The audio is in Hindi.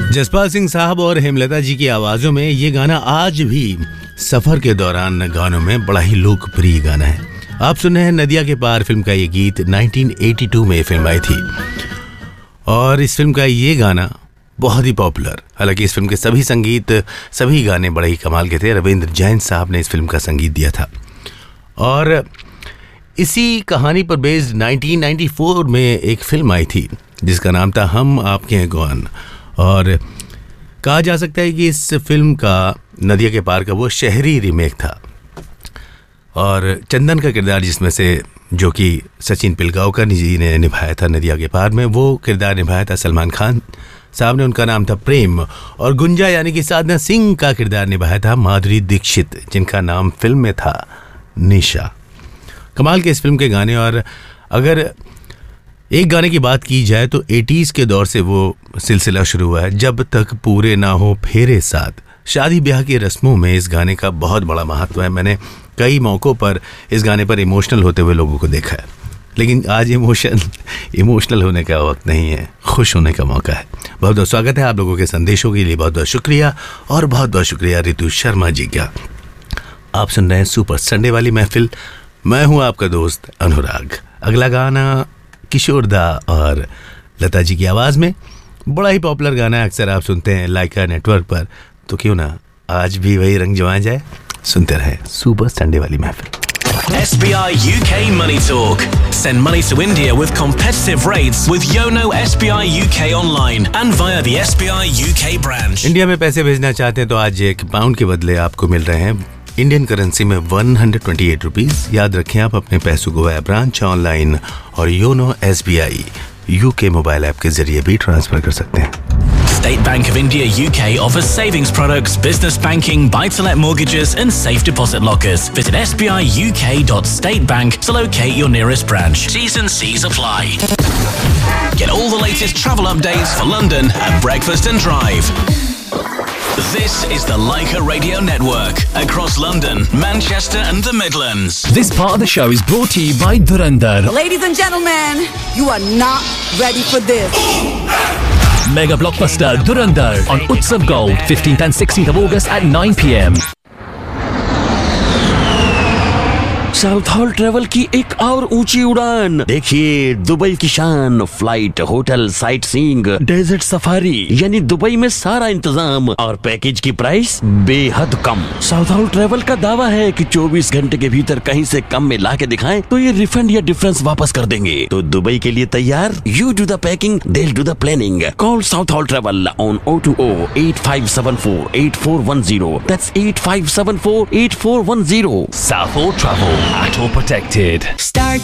जसपाल सिंह साहब और हेमलता जी की आवाजों में ये गाना आज भी सफर के दौरान गानों में बड़ा ही लोकप्रिय गाना है। आप सुन रहे हैं नदिया के पार फिल्म का ये गीत 1982 में फिल्म आई थी और इस फिल्म का ये गाना बहुत ही पॉपुलर। हालांकि इस फिल्म के सभी गाने बड़े ही कमाल के थे। रविंद्र जैन साहब ने इस फिल्म का संगीत दिया था और इसी कहानी पर बेस्ड 1994 में एक फिल्म आई थी जिसका नाम था हम आपके हैं कौन। और कहा जा सकता है कि इस फिल्म का नदिया के पार का वो शहरी रीमेक था और चंदन का किरदार जिसमें से जो कि सचिन पिलगांवकर जी ने निभाया था नदिया के पार में, वो किरदार निभाया था सलमान खान साहब ने। उनका नाम था प्रेम। और गुंजा यानी कि साधना सिंह का किरदार निभाया था माधुरी दीक्षित, जिनका नाम फिल्म में था निशा। कमाल के इस फिल्म के गाने। और अगर एक गाने की बात की जाए तो 80s के दौर से वो सिलसिला शुरू हुआ है, जब तक पूरे ना हो फेरे साथ। शादी ब्याह की रस्मों में इस गाने का बहुत बड़ा महत्व है। मैंने कई मौक़ों पर इस गाने पर इमोशनल होते हुए लोगों को देखा है, लेकिन आज इमोशनल होने का वक्त नहीं है, खुश होने का मौका है। बहुत बहुत स्वागत है आप लोगों के संदेशों के लिए, बहुत बहुत शुक्रिया। और बहुत बहुत शुक्रिया रितु शर्मा जी का। आप सुन रहे हैं सुपर संडे वाली महफिल। मैं हूँ आपका दोस्त अनुराग। अगला गाना किशोर दा और लता जी की आवाज़ में बड़ा ही पॉपुलर गाना है, अक्सर आप सुनते हैं लाइका नेटवर्क पर, तो क्यों ना आज भी वही रंग जमाया जाए। सुनते रहे सुपर संडे वाली महफिल। SBI UK Money Talk. Send money to India with competitive rates with Yono SBI UK online and via the SBI UK branch. India में पैसे भेजना चाहते हैं तो आज एक पाउंड के बदले आपको मिल रहे हैं इंडियन करेंसी में 128 रुपीस। याद रखें आप अपने पैसों को वह ब्रांच, ऑनलाइन और YONO SBI UK mobile app के जरिए भी ट्रांसफर कर सकते हैं। State Bank of India UK offers savings products, business banking, buy-to-let mortgages and safe deposit lockers. Visit sbiuk.statebank to locate your nearest branch. T's and C's apply. Get all the latest travel updates for London at Breakfast and Drive. This is the Leica Radio Network across London, Manchester and the Midlands. This part of the show is brought to you by Dhurandhar. Ladies and gentlemen, you are not ready for this. Mega blockbuster Dhurandhar on Utsav Gold, 15th and 16th of August at 9 p.m. South hall travel की एक और ऊंची उड़ान। देखिए दुबई की शान, flight, hotel, sight seeing, desert safari, यानी दुबई में सारा इंतजाम और पैकेज की प्राइस बेहद कम। साउथ हॉल ट्रेवल का दावा है कि 24 घंटे के भीतर कहीं से कम में ला के दिखाएं तो ये रिफंड या डिफरेंस वापस कर देंगे। तो दुबई के लिए तैयार? You do the packing, they'll do the planning. Call South Hall Travel on 020-8574-8410. That's 8574-8410. South Hall Travel at all protected. Start